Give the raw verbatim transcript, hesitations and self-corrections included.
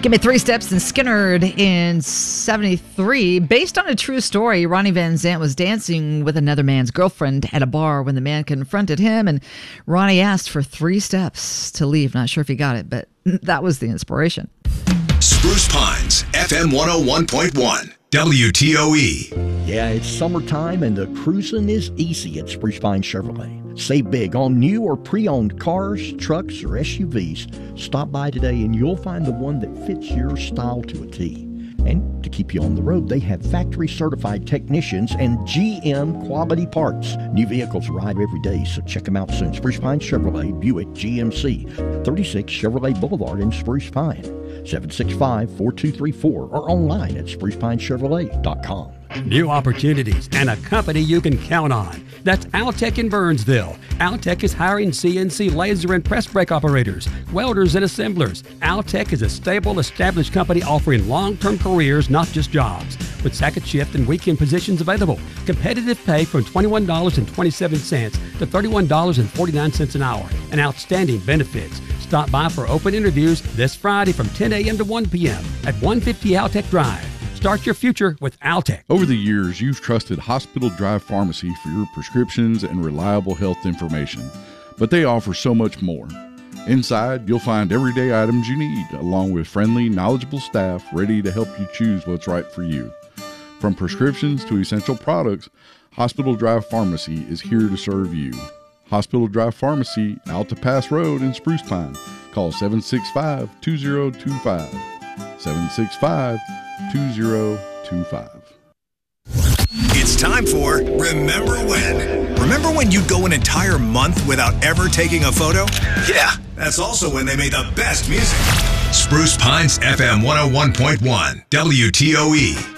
Give Me Three Steps and Skinnerd in seventy-three. Based on a true story, Ronnie Van Zant was dancing with another man's girlfriend at a bar when the man confronted him, and Ronnie asked for three steps to leave. Not sure if he got it, but that was the inspiration. Spruce Pines, F M one oh one point one, W T O E. Yeah, it's summertime and the cruising is easy at Spruce Pine Chevrolet. Save big on new or pre-owned cars, trucks, or S U Vs. Stop by today and you'll find the one that fits your style to a T. And to keep you on the road, they have factory-certified technicians and G M quality parts. New vehicles arrive every day, so check them out soon. Spruce Pine Chevrolet, Buick G M C, thirty-six Chevrolet Boulevard in Spruce Pine. seven six five, four two three four or online at spruce pine chevrolet dot com. New opportunities and a company you can count on. That's Altec in Burnsville. Altec is hiring C N C laser and press brake operators, welders and assemblers. Altec is a stable, established company offering long-term careers, not just jobs. With second shift and weekend positions available. Competitive pay from twenty-one dollars and twenty-seven cents to thirty-one dollars and forty-nine cents an hour. And outstanding benefits. Stop by for open interviews this Friday from ten a.m. to one p.m. at one fifty Altec Drive. Start your future with Altec. Over the years, you've trusted Hospital Drive Pharmacy for your prescriptions and reliable health information, but they offer so much more. Inside, you'll find everyday items you need, along with friendly, knowledgeable staff ready to help you choose what's right for you. From prescriptions to essential products, Hospital Drive Pharmacy is here to serve you. Hospital Drive Pharmacy, Alta Pass Road in Spruce Pine. Call seven six five, two zero two five. seven six five, two zero two five. It's time for Remember When. Remember when you'd go an entire month without ever taking a photo? Yeah, that's also when they made the best music. Spruce Pines F M one oh one point one, W T O E.